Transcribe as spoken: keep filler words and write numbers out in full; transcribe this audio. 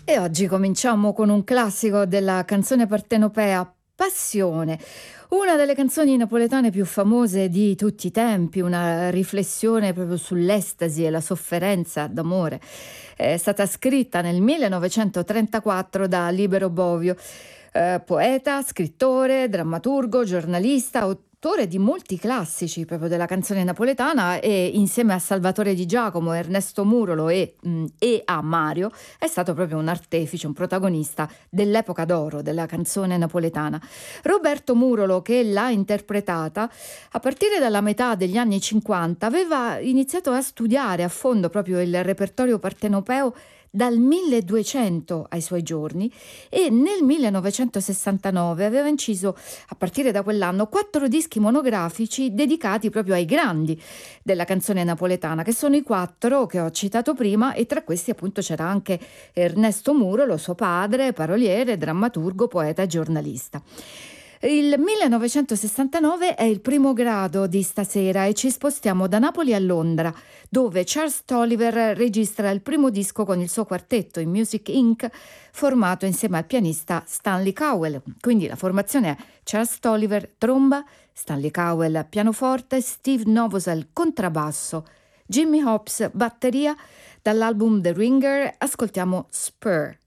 E oggi cominciamo con un classico della canzone partenopea, Passione, una delle canzoni napoletane più famose di tutti i tempi, una riflessione proprio sull'estasi e la sofferenza d'amore. È stata scritta nel millenovecentotrentaquattro da Libero Bovio, eh, poeta, scrittore, drammaturgo, giornalista, autore di molti classici proprio della canzone napoletana e insieme a Salvatore Di Giacomo, Ernesto Murolo e, mh, e a Mario è stato proprio un artefice, un protagonista dell'epoca d'oro della canzone napoletana. Roberto Murolo, che l'ha interpretata, a partire dalla metà degli anni cinquanta aveva iniziato a studiare a fondo proprio il repertorio partenopeo dal milleduecento ai suoi giorni e nel millenovecentosessantanove aveva inciso, a partire da quell'anno, quattro dischi monografici dedicati proprio ai grandi della canzone napoletana, che sono i quattro che ho citato prima, e tra questi appunto c'era anche Ernesto Murolo, suo padre, paroliere, drammaturgo, poeta e giornalista. Il millenovecentosessantanove è il primo grado di stasera e ci spostiamo da Napoli a Londra, dove Charles Tolliver registra il primo disco con il suo quartetto, in Music incorporated, formato insieme al pianista Stanley Cowell. Quindi la formazione è Charles Tolliver tromba, Stanley Cowell pianoforte, Steve Novosel contrabbasso, Jimmy Hobbs batteria. Dall'album The Ringer ascoltiamo Spur.